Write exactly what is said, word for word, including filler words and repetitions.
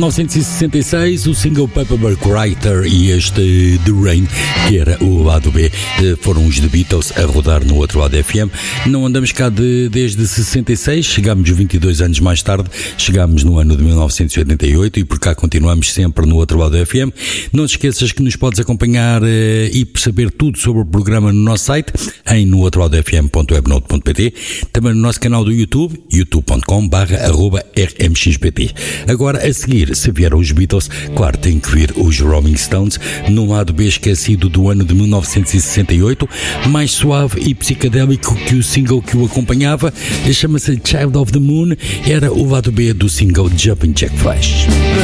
novecentos e sessenta e seis, o single Paperback Writer e este The Rain, que era o lado B, foram os The Beatles a rodar no outro lado F M. Não andamos cá de, desde sessenta e seis, chegámos vinte e dois anos mais tarde, chegámos no ano de mil novecentos e oitenta e oito e por cá continuamos sempre no outro lado F M. Não te esqueças que nos podes acompanhar eh, e saber tudo sobre o programa no nosso site, em no outro lado f m ponto webnote ponto p t, também no nosso canal do YouTube, youtube ponto com barra arroba r m x p t. Agora, a seguir, se vieram os Beatles, claro, tem que vir os Rolling Stones, no lado B esquecido do ano de mil novecentos e sessenta e oito, mais suave e psicadélico que o single que o acompanhava, chama-se Child of the Moon, era o lado B do single Jumping Jack Flash.